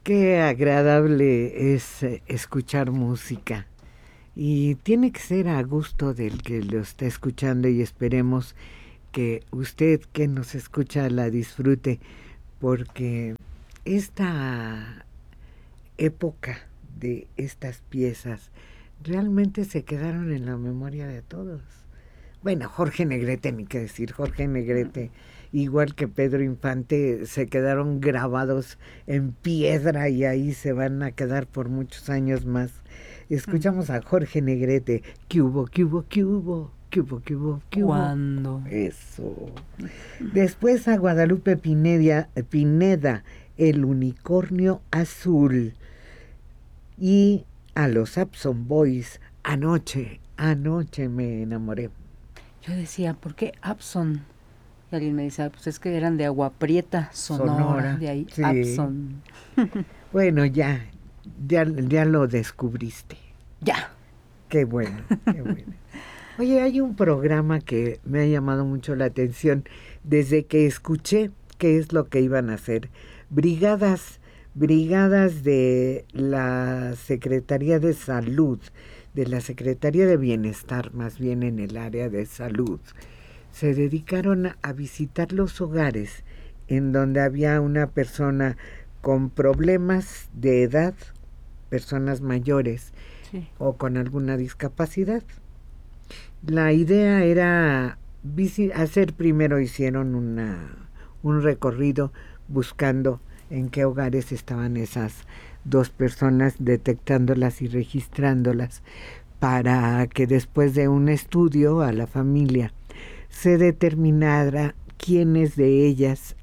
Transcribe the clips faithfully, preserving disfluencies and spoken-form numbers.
Qué agradable es eh, escuchar música y tiene que ser a gusto del que lo está escuchando y esperemos que usted que nos escucha la disfrute porque esta época de estas piezas realmente se quedaron en la memoria de todos. Bueno, Jorge Negrete, ni qué decir, Jorge Negrete, igual que Pedro Infante, se quedaron grabados en piedra y ahí se van a quedar por muchos años más. Escuchamos a Jorge Negrete, ¿qué hubo, qué hubo, qué hubo, qué hubo, qué hubo, qué hubo? ¿Cuándo? Eso. Después a Guadalupe Pineda, Pineda, El unicornio azul. Y a los Abson Boys, Anoche, anoche me enamoré. Yo decía, ¿por qué Abson? Y alguien me dice, ah, pues es que eran de Agua Prieta, Sonora, Sonora, de ahí sí. Abson. Bueno, ya, ya, ya lo descubriste. Ya. Qué bueno, qué bueno. Oye, hay un programa que me ha llamado mucho la atención desde que escuché qué es lo que iban a hacer. Brigadas, brigadas de la Secretaría de Salud, de la Secretaría de Bienestar, más bien en el área de salud, se dedicaron a visitar los hogares en donde había una persona con problemas de edad, personas mayores, sí, o con alguna discapacidad. La idea era hacer, primero hicieron una, un recorrido buscando en qué hogares estaban esas dos personas, detectándolas y registrándolas, para que después de un estudio a la familia se determinara quiénes de ellas,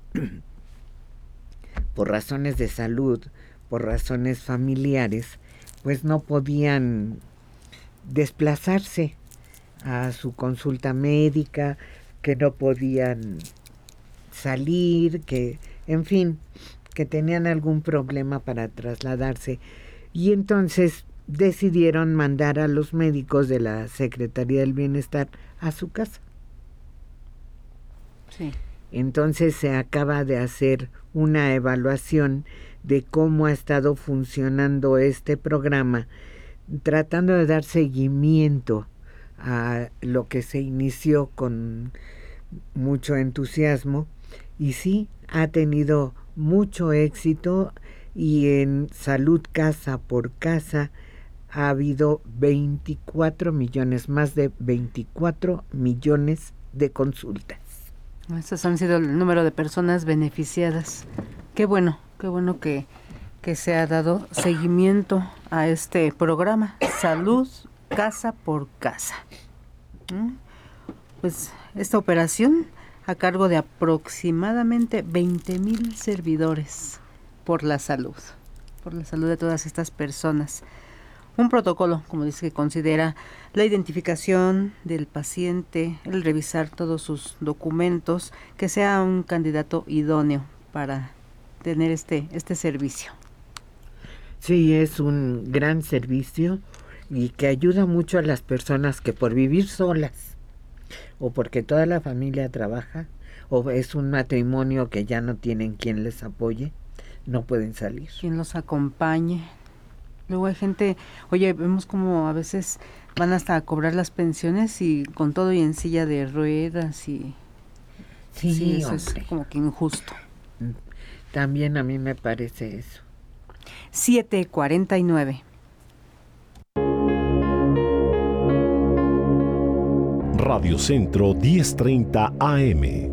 por razones de salud, por razones familiares, pues no podían desplazarse a su consulta médica, que no podían salir, que, en fin, que tenían algún problema para trasladarse. Y entonces decidieron mandar a los médicos de la Secretaría del Bienestar a su casa. Sí. Entonces se acaba de hacer una evaluación de cómo ha estado funcionando este programa, tratando de dar seguimiento a lo que se inició con mucho entusiasmo, y sí, ha tenido mucho éxito, y en Salud Casa por Casa ha habido veinticuatro millones, más de veinticuatro millones de consultas. Estos han sido el número de personas beneficiadas. Qué bueno, qué bueno que, que se ha dado seguimiento a este programa, Salud Casa por Casa. ¿Mm? Pues esta operación a cargo de aproximadamente veinte mil servidores por la salud, por la salud de todas estas personas. Un protocolo, como dice, que considera la identificación del paciente, el revisar todos sus documentos, que sea un candidato idóneo para tener este, este servicio. Sí, es un gran servicio y que ayuda mucho a las personas que por vivir solas, o porque toda la familia trabaja, o es un matrimonio que ya no tienen quien les apoye, no pueden salir. Quien los acompañe. Luego hay gente, oye, vemos como a veces van hasta a cobrar las pensiones y con todo y en silla de ruedas y... Sí, sí, eso hombre, es como que injusto. También a mí me parece eso. siete cuarenta y nueve. Radio Centro diez treinta A M.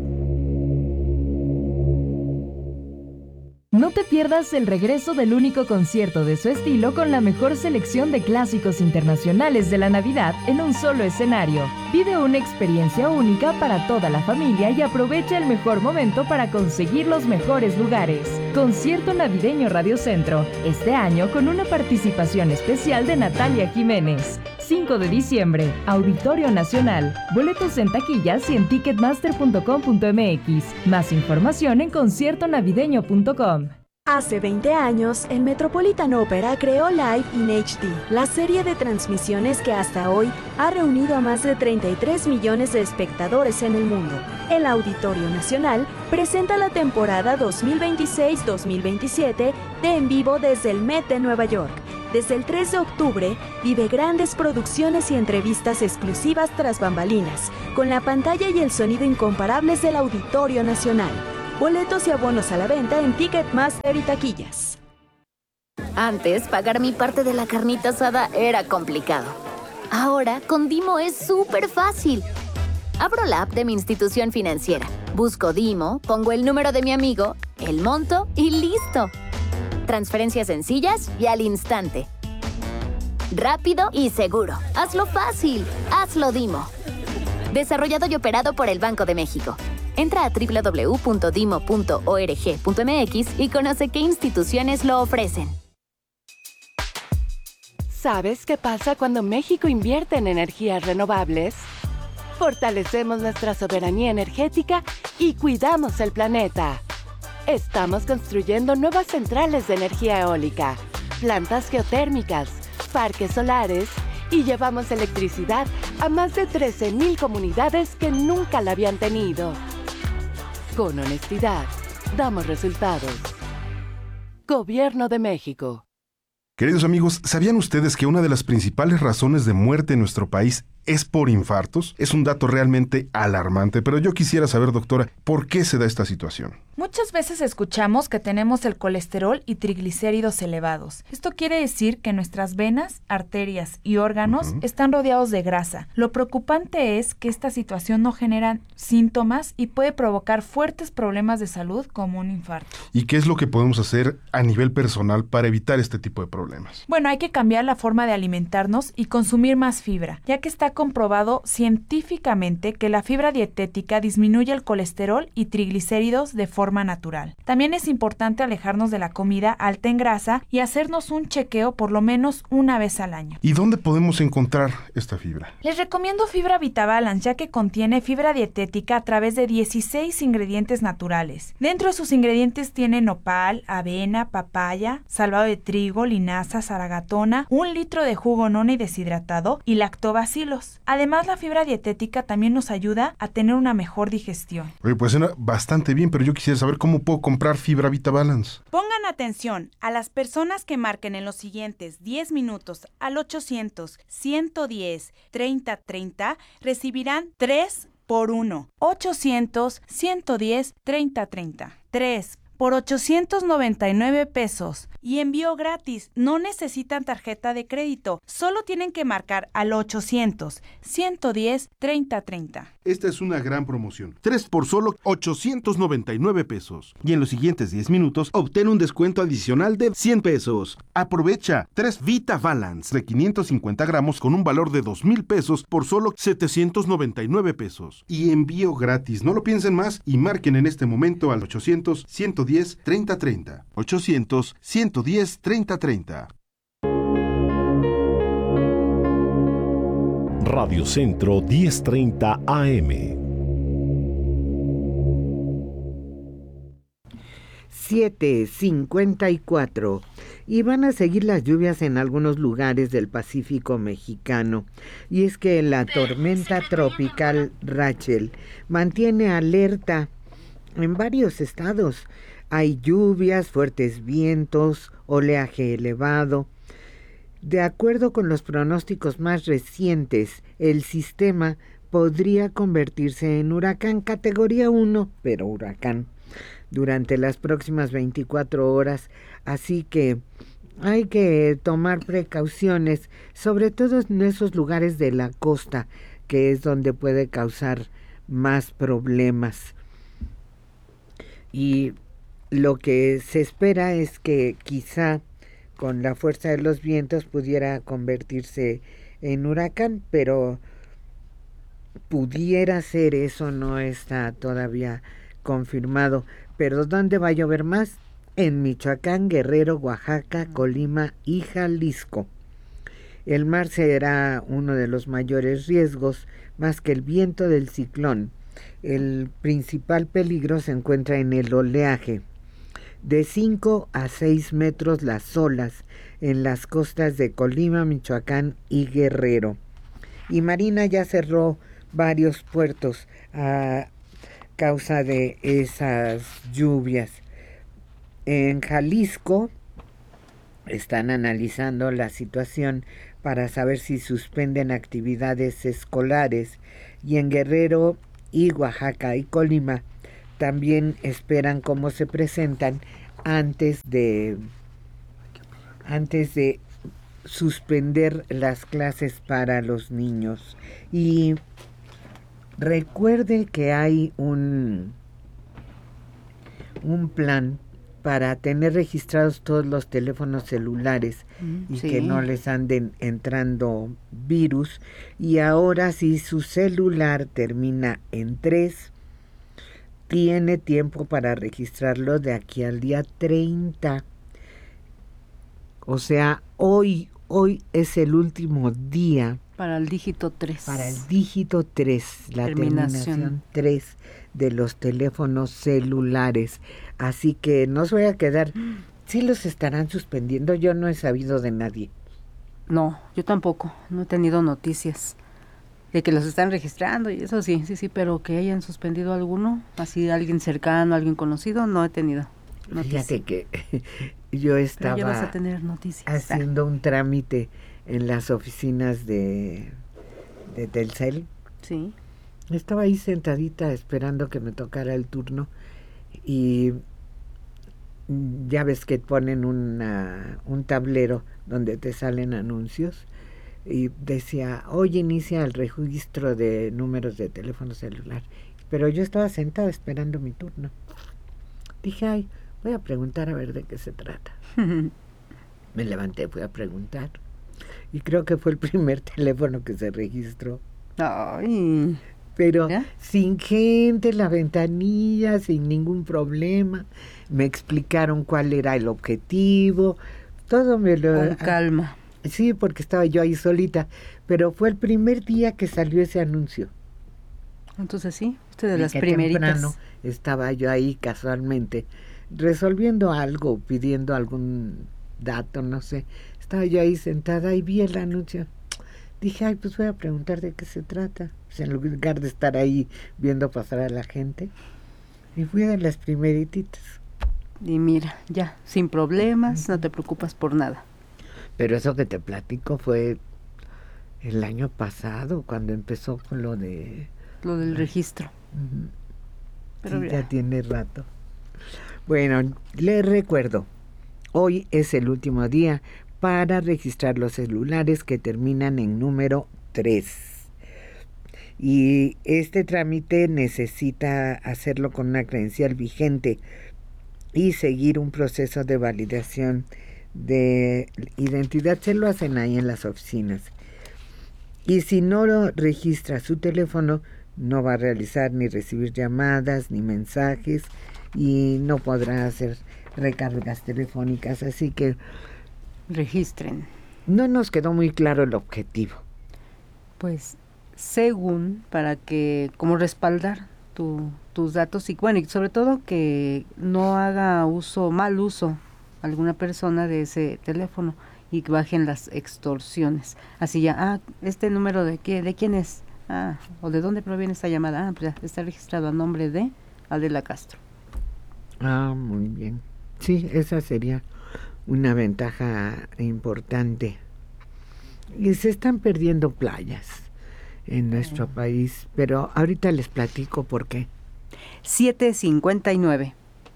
No te pierdas el regreso del único concierto de su estilo con la mejor selección de clásicos internacionales de la Navidad en un solo escenario. Vive una experiencia única para toda la familia y aprovecha el mejor momento para conseguir los mejores lugares. Concierto navideño Radio Centro, este año con una participación especial de Natalia Jiménez. cinco de diciembre, Auditorio Nacional. Boletos en taquillas y en ticketmaster punto com punto m x. Más información en concierto navideño punto com. Hace veinte años, el Metropolitan Opera creó Live in H D, la serie de transmisiones que hasta hoy ha reunido a más de treinta y tres millones de espectadores en el mundo. El Auditorio Nacional presenta la temporada dos mil veintiséis dos mil veintisiete de En Vivo desde el Met de Nueva York. Desde el tres de octubre, vive grandes producciones y entrevistas exclusivas tras bambalinas, con la pantalla y el sonido incomparables del Auditorio Nacional. Boletos y abonos a la venta en Ticketmaster y taquillas. Antes, pagar mi parte de la carnita asada era complicado. Ahora, con Dimo es súper fácil. Abro la app de mi institución financiera, busco Dimo, pongo el número de mi amigo, el monto y ¡listo! Transferencias sencillas y al instante. Rápido y seguro. Hazlo fácil. Hazlo Dimo. Desarrollado y operado por el Banco de México. Entra a doble u doble u doble u punto dimo punto org punto m x y conoce qué instituciones lo ofrecen. ¿Sabes qué pasa cuando México invierte en energías renovables? Fortalecemos nuestra soberanía energética y cuidamos el planeta. Estamos construyendo nuevas centrales de energía eólica, plantas geotérmicas, parques solares y llevamos electricidad a más de trece mil comunidades que nunca la habían tenido. Con honestidad, damos resultados. Gobierno de México. Queridos amigos, ¿sabían ustedes que una de las principales razones de muerte en nuestro país es por infartos? Es un dato realmente alarmante, pero yo quisiera saber, doctora, ¿por qué se da esta situación? Muchas veces escuchamos que tenemos el colesterol y triglicéridos elevados. Esto quiere decir que nuestras venas, arterias y órganos uh-huh. están rodeados de grasa. Lo preocupante es que esta situación no genera síntomas y puede provocar fuertes problemas de salud como un infarto. ¿Y qué es lo que podemos hacer a nivel personal para evitar este tipo de problemas? Bueno, hay que cambiar la forma de alimentarnos y consumir más fibra, ya que está comprobado científicamente que la fibra dietética disminuye el colesterol y triglicéridos de forma natural. También es importante alejarnos de la comida alta en grasa y hacernos un chequeo por lo menos una vez al año. ¿Y dónde podemos encontrar esta fibra? Les recomiendo Fibra VitaBalance, ya que contiene fibra dietética a través de dieciséis ingredientes naturales. Dentro de sus ingredientes tiene nopal, avena, papaya, salvado de trigo, linaza, zaragatona, un litro de jugo noni deshidratado y lactobacilos. Además, la fibra dietética también nos ayuda a tener una mejor digestión. Oye, pues suena bastante bien, pero yo quisiera saber cómo puedo comprar Fibra VitaBalance. Pongan atención a las personas que marquen en los siguientes diez minutos al ochocientos, ciento diez, treinta treinta, recibirán tres por uno. ochocientos, ciento diez, treinta treinta. tres por ochocientos noventa y nueve pesos y envío gratis. No necesitan tarjeta de crédito. Solo tienen que marcar al ochocientos, ciento diez, treinta treinta. Esta es una gran promoción. tres por solo ochocientos noventa y nueve pesos. Y en los siguientes diez minutos obtén un descuento adicional de cien pesos. Aprovecha tres VitaBalance de quinientos cincuenta gramos con un valor de dos mil pesos por solo setecientos noventa y nueve pesos. Y envío gratis. No lo piensen más y marquen en este momento al ochocientos, ciento diez, treinta treinta. ochocientos, ciento diez, treinta treinta. Radio Centro diez treinta A M. siete cincuenta y cuatro. Y van a seguir las lluvias en algunos lugares del Pacífico mexicano. Y es que la tormenta tropical Rachel mantiene alerta en varios estados. Hay lluvias, fuertes vientos, oleaje elevado. De acuerdo con los pronósticos más recientes, el sistema podría convertirse en huracán categoría uno, pero huracán, durante las próximas veinticuatro horas. Así que hay que tomar precauciones, sobre todo en esos lugares de la costa, que es donde puede causar más problemas. Y lo que se espera es que quizá con la fuerza de los vientos pudiera convertirse en huracán, pero pudiera ser, eso no está todavía confirmado. Pero ¿dónde va a llover más? En Michoacán, Guerrero, Oaxaca, Colima y Jalisco. El mar será uno de los mayores riesgos, más que el viento del ciclón. El principal peligro se encuentra en el oleaje. de cinco a seis metros las olas en las costas de Colima, Michoacán y Guerrero. Y Marina ya cerró varios puertos a causa de esas lluvias. En Jalisco están analizando la situación para saber si suspenden actividades escolares, y en Guerrero y Oaxaca y Colima también esperan cómo se presentan antes de antes de suspender las clases para los niños. Y recuerde que hay un un plan para tener registrados todos los teléfonos celulares mm, y sí. que no les anden entrando virus. Y ahora si su celular termina en tres, tiene tiempo para registrarlo de aquí al día treinta. O sea, hoy, hoy es el último día. Para el dígito tres. Para el dígito tres, la terminación, terminación tres de los teléfonos celulares. Así que no se vaya a quedar. Sí los estarán suspendiendo, yo no he sabido de nadie. No, yo tampoco, no he tenido noticias de que los están registrando y eso sí, sí, sí, pero que hayan suspendido alguno, así alguien cercano, alguien conocido, no he tenido noticias. Fíjate que yo estaba ya vas a tener noticias. haciendo un trámite en las oficinas de, de Telcel. Sí. Estaba ahí sentadita esperando que me tocara el turno y ya ves que ponen una, un tablero donde te salen anuncios y decía, hoy inicia el registro de números de teléfono celular. Pero yo estaba sentada esperando mi turno. Dije, ay, voy a preguntar a ver de qué se trata. Me levanté, fui a preguntar. Y creo que fue el primer teléfono que se registró. Ay. Pero ¿ya? Sin gente, la ventanilla, sin ningún problema. Me explicaron cuál era el objetivo. Todo me lo... Con calma. Sí, porque estaba yo ahí solita. Pero fue el primer día que salió ese anuncio. Entonces sí, usted de y las que primeritas. Temprano estaba yo ahí casualmente resolviendo algo, pidiendo algún dato, no sé. Estaba yo ahí sentada y vi el anuncio. Dije, ay, pues voy a preguntar de qué se trata. Pues en lugar de estar ahí viendo pasar a la gente. Y fui de las primeritas. Y mira, ya, sin problemas, no te preocupas por nada. Pero eso que te platico fue el año pasado, cuando empezó con lo de... Lo del registro. Uh-huh. Pero sí, ya tiene rato. Bueno, les recuerdo, hoy es el último día para registrar los celulares que terminan en número tres. Y este trámite necesita hacerlo con una credencial vigente y seguir un proceso de validación de identidad. Se lo hacen ahí en las oficinas. Y si no lo registra su teléfono, no va a realizar ni recibir llamadas ni mensajes y no podrá hacer recargas telefónicas. Así que registren. No nos quedó muy claro el objetivo. Pues según, para que, como respaldar tu, tus datos y bueno, y sobre todo que no haga uso, mal uso alguna persona de ese teléfono y que bajen las extorsiones. Así ya, ah, este número de qué, de quién es, ah, o de dónde proviene esta llamada, ah, pues ya está registrado a nombre de Adela Castro. Ah, muy bien. Sí, esa sería una ventaja importante. Y se están perdiendo playas en nuestro país, pero ahorita les platico por qué. siete cincuenta y nueve.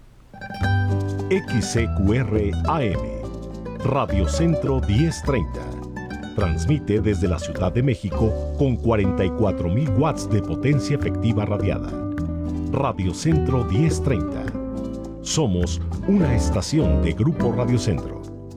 X C Q R A M, Radio Centro diez treinta. Transmite desde la Ciudad de México con cuarenta y cuatro mil watts de potencia efectiva radiada. Radio Centro diez treinta. Somos una estación de Grupo Radio Centro.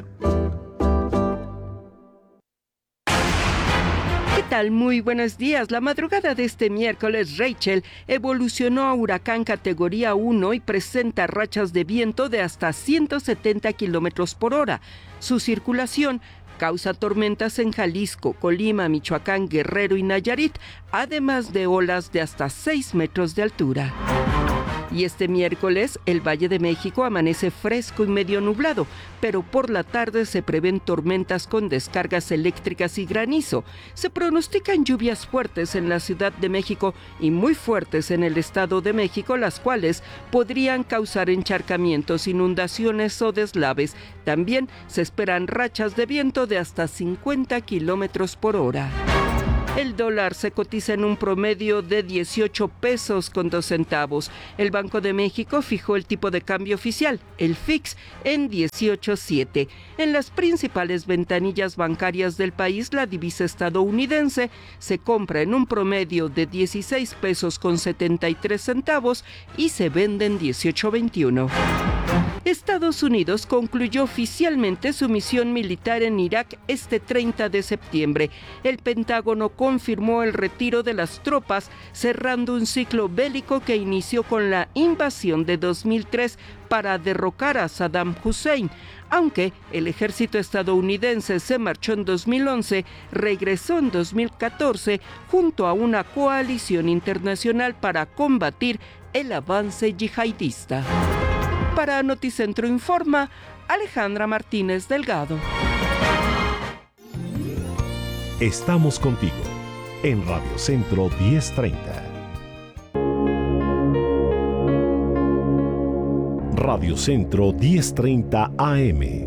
Muy buenos días. La madrugada de este miércoles, Rachel evolucionó a huracán categoría uno y presenta rachas de viento de hasta ciento setenta kilómetros por hora. Su circulación causa tormentas en Jalisco, Colima, Michoacán, Guerrero y Nayarit, además de olas de hasta seis metros de altura. Y este miércoles el Valle de México amanece fresco y medio nublado, pero por la tarde se prevén tormentas con descargas eléctricas y granizo. Se pronostican lluvias fuertes en la Ciudad de México y muy fuertes en el Estado de México, las cuales podrían causar encharcamientos, inundaciones o deslaves. También se esperan rachas de viento de hasta cincuenta kilómetros por hora. El dólar se cotiza en un promedio de dieciocho pesos con dos centavos. El Banco de México fijó el tipo de cambio oficial, el F I X, en dieciocho punto siete. En las principales ventanillas bancarias del país, la divisa estadounidense se compra en un promedio de dieciséis pesos con setenta y tres centavos y se vende en dieciocho punto veintiuno. Estados Unidos concluyó oficialmente su misión militar en Irak este treinta de septiembre. El Pentágono confirmó el retiro de las tropas, cerrando un ciclo bélico que inició con la invasión de dos mil tres para derrocar a Saddam Hussein. Aunque el ejército estadounidense se marchó en dos mil once, regresó en dos mil catorce junto a una coalición internacional para combatir el avance yihadista. Para Noticentro Informa, Alejandra Martínez Delgado. Estamos contigo en Radio Centro diez treinta. Radio Centro diez treinta A M.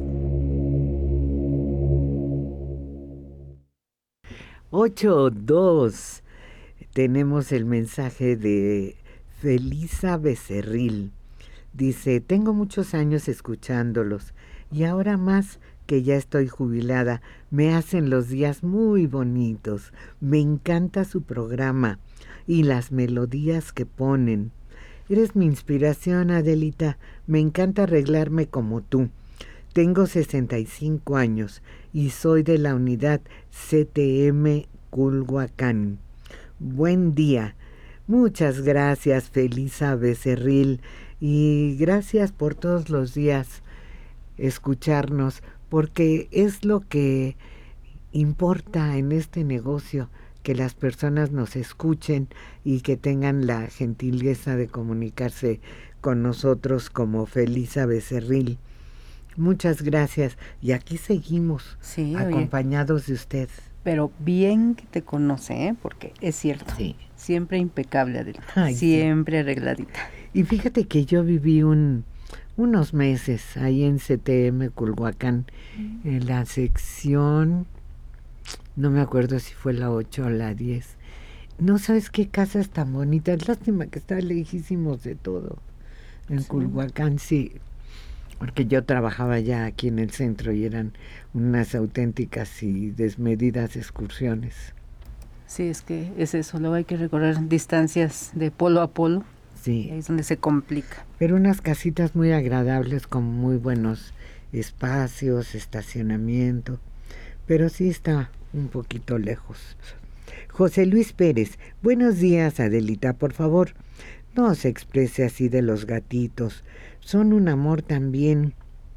ocho dos. Tenemos el mensaje de Felisa Becerril. Dice, tengo muchos años escuchándolos y ahora más que ya estoy jubilada, me hacen los días muy bonitos. Me encanta su programa y las melodías que ponen. Eres mi inspiración, Adelita. Me encanta arreglarme como tú. Tengo sesenta y cinco años y soy de la unidad C T M Culhuacán. Buen día. Muchas gracias, Felisa Becerril. Y gracias por todos los días escucharnos, porque es lo que importa en este negocio, que las personas nos escuchen y que tengan la gentileza de comunicarse con nosotros como Felisa Becerril. Muchas gracias. Y aquí seguimos, sí, acompañados oye, de usted. Pero bien que te conoce, ¿eh? Porque es cierto. Sí. Siempre impecable, Adelita. Ay, siempre sí. Arregladita. Y fíjate que yo viví un, unos meses ahí en C T M Culhuacán, mm. en la sección, no me acuerdo si fue la ocho o la diez. No sabes qué casas tan bonitas. Lástima que está lejísimos de todo. En sí. Culhuacán, sí. Porque yo trabajaba ya aquí en el centro y eran unas auténticas y desmedidas excursiones. Sí, es que es eso. Luego hay que recorrer distancias de polo a polo. Sí. Ahí es donde se complica. Pero unas casitas muy agradables con muy buenos espacios, estacionamiento. Pero sí está un poquito lejos. José Luis Pérez, buenos días, Adelita, por favor, no se exprese así de los gatitos, son un amor también.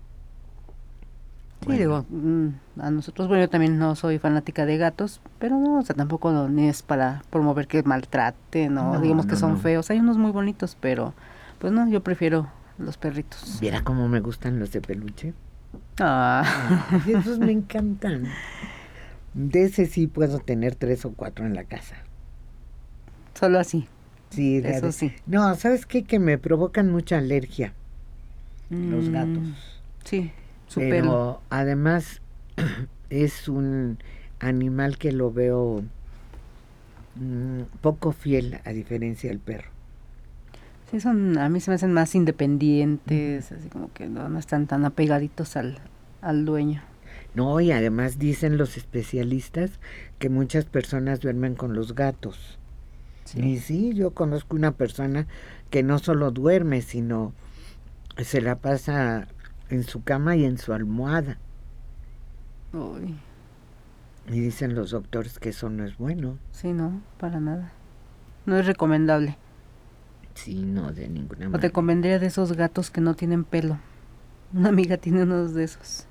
Sí, bueno. digo, a nosotros, bueno, yo también no soy fanática de gatos, pero no, o sea, tampoco no, ni es para promover que maltraten, o no, digamos no, que son no. feos, hay unos muy bonitos, pero pues no, yo prefiero los perritos. Viera cómo me gustan los de peluche. Ah. Ay, esos me encantan. De ese sí puedo tener tres o cuatro en la casa. Solo así. Sí, eso de, sí. No, ¿sabes qué? Que me provocan mucha alergia mm, los gatos. Sí, su Pero pelo. Además es un animal que lo veo mmm, poco fiel, a diferencia del perro. Sí, son, a mí se me hacen más independientes, mm. así como que no, no están tan apegaditos al, al dueño. No, y además dicen los especialistas que muchas personas duermen con los gatos. Sí. Y sí, yo conozco una persona que no solo duerme, sino se la pasa en su cama y en su almohada. Uy. Y dicen los doctores que eso no es bueno. Sí, no, para nada. No es recomendable. Sí, no, de ninguna manera. O te convendría de esos gatos que no tienen pelo. Una amiga tiene unos de esos.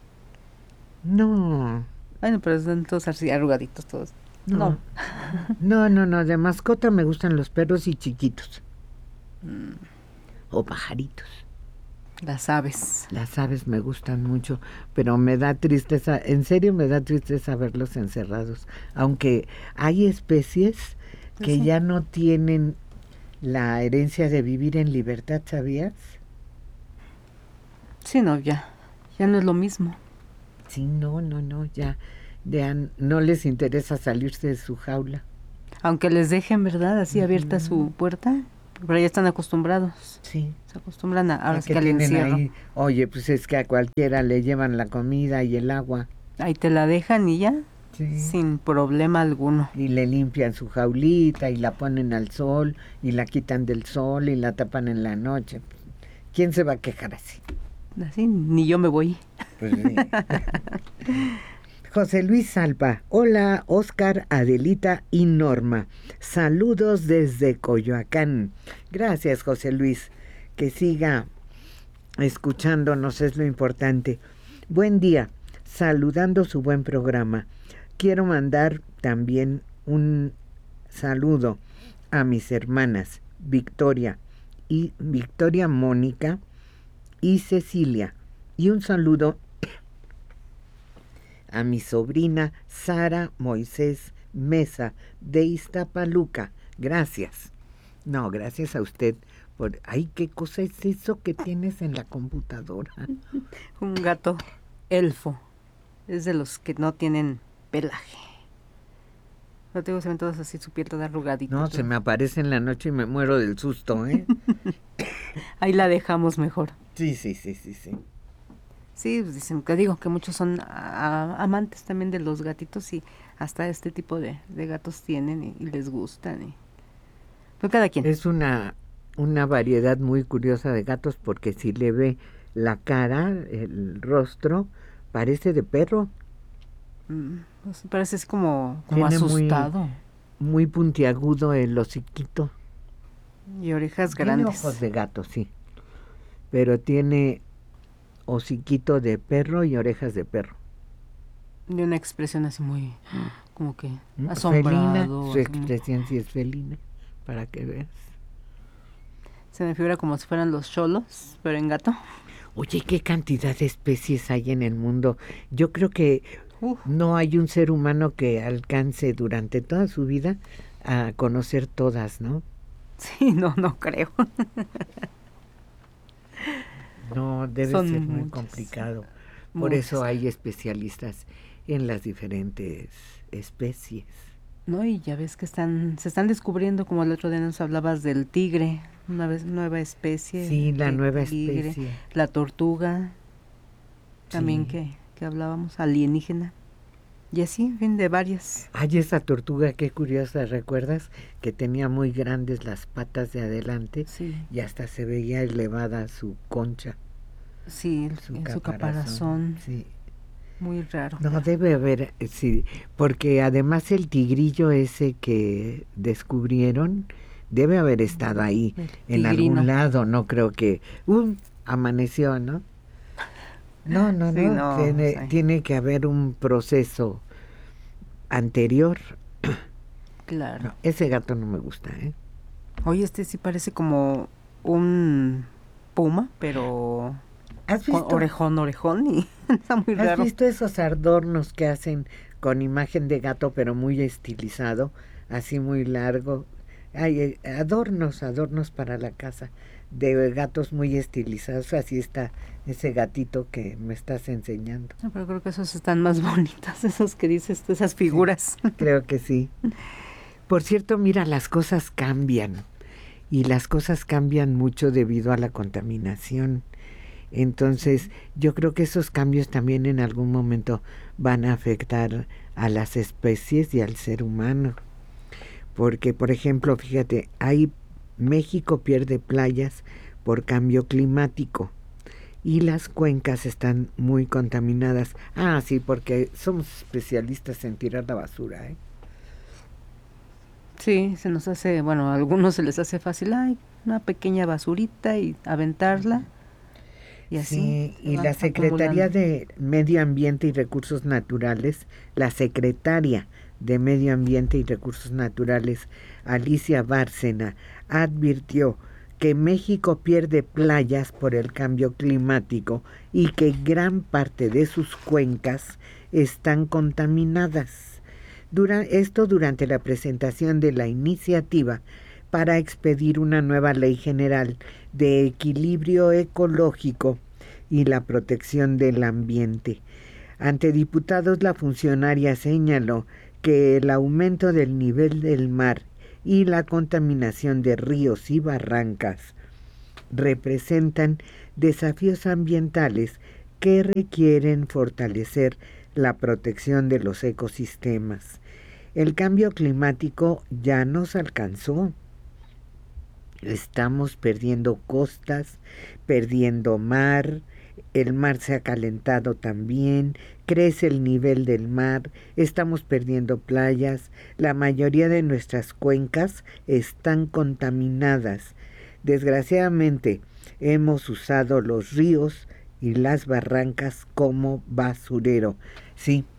No. Bueno, pero están todos así arrugaditos todos. No. No, no, no. De mascota me gustan los perros y chiquitos. Mm. o pajaritos. Las aves. Las aves me gustan mucho, pero me da tristeza, en serio me da tristeza verlos encerrados, aunque hay especies que sí. ya no tienen la herencia de vivir en libertad, ¿sabías? Sí, no, ya, ya no es lo mismo. Sí, no, no, no, ya, ya no les interesa salirse de su jaula. Aunque les dejen, ¿verdad? Así uh-huh. abierta su puerta, pero ya están acostumbrados. Sí. Se acostumbran a, ahora que que al encierro. Ahí, oye, pues es que a cualquiera le llevan la comida y el agua. Ahí te la dejan y ya, sí. sin problema alguno. Y le limpian su jaulita y la ponen al sol y la quitan del sol y la tapan en la noche. ¿Quién se va a quejar así? Así, ni yo me voy. Pues sí. José Luis Salva, hola Oscar, Adelita y Norma, saludos desde Coyoacán. Gracias José Luis, que siga escuchándonos, es lo importante. Buen día, saludando su buen programa. Quiero mandar también un saludo a mis hermanas Victoria y Victoria Mónica y Cecilia, y un saludo a mi sobrina Sara Moisés Mesa de Iztapaluca. Gracias. No, gracias a usted por... Ay, ¿qué cosa es eso que tienes en la computadora? Un gato elfo. Es de los que no tienen pelaje. No tengo, se ven todos así, su piel toda arrugadita. No, se me aparece en la noche y me muero del susto, ¿eh? Ahí la dejamos mejor. Sí, sí, sí, sí, sí. Sí, dicen que digo que muchos son a, amantes también de los gatitos y hasta este tipo de, de gatos tienen y, y les gustan. Y, pues cada quien. Es una, una variedad muy curiosa de gatos porque si le ve la cara, el rostro, parece de perro. Mm, pues parece es como, como asustado. Muy, muy puntiagudo el hociquito. Y orejas tiene grandes. Ojos de gato, sí. Pero tiene hociquito de perro y orejas de perro. De una expresión así muy, como que asombrado. Felina, su expresión sí es felina, para que veas. Se me figura como si fueran los cholos, pero en gato. Oye, qué cantidad de especies hay en el mundo. Yo creo que Uf. no hay un ser humano que alcance durante toda su vida a conocer todas, ¿no? Sí, no, no creo. No, debe Son ser muy muchas, complicado. Por muchas. eso hay especialistas en las diferentes especies. No, y ya ves que están, se están descubriendo, como el otro día nos hablabas del tigre, una vez, nueva especie. Sí, la nueva tigre, especie. La tortuga, también Sí. que, que hablábamos, alienígena. Y así, en fin, de varias. Ay, esa tortuga, qué curiosa, ¿recuerdas? Que tenía muy grandes las patas de adelante Sí. y hasta se veía elevada su concha. Sí, el- Su en caparazón. su caparazón. Sí. Muy raro. No, debe haber, eh, sí, porque además el tigrillo ese que descubrieron debe haber estado ahí, El en tigrino. algún lado, no creo que, um, amaneció, ¿no? No, no, Sí, no, no, tiene, sí. tiene que haber un proceso anterior. Claro. No, ese gato no me gusta, ¿eh? Oye, este sí parece como un puma, pero ¿Has con visto, orejón, orejón, y está muy ¿has raro. visto esos adornos que hacen con imagen de gato, pero muy estilizado, así muy largo? Hay eh, adornos, adornos para la casa, de gatos muy estilizados. Así está ese gatito que me estás enseñando. No, pero creo que esos están más bonitos, esos que dices tú, esas figuras. Creo que sí. Por cierto, mira, las cosas cambian. Y las cosas cambian mucho debido a la contaminación. Entonces, yo creo que esos cambios también en algún momento van a afectar a las especies y al ser humano. Porque, por ejemplo, fíjate, hay México pierde playas por cambio climático y las cuencas están muy contaminadas. Ah, sí, porque somos especialistas en tirar la basura, ¿eh? Sí, se nos hace, bueno, a algunos se les hace fácil, ay, una pequeña basurita y aventarla. Y así. Sí, se y va la Secretaría acumulando. de Medio Ambiente y Recursos Naturales, la secretaria de Medio Ambiente y Recursos Naturales, Alicia Bárcena, advirtió que México pierde playas por el cambio climático y que gran parte de sus cuencas están contaminadas. Dura, esto durante la presentación de la iniciativa para expedir una nueva ley general de equilibrio ecológico y la protección del ambiente. Ante diputados, la funcionaria señaló que el aumento del nivel del mar y la contaminación de ríos y barrancas representan desafíos ambientales que requieren fortalecer la protección de los ecosistemas. El cambio climático ya nos alcanzó. Estamos perdiendo costas, perdiendo mar, el mar se ha calentado también, crece el nivel del mar, estamos perdiendo playas, la mayoría de nuestras cuencas están contaminadas. Desgraciadamente, hemos usado los ríos y las barrancas como basurero. Sí,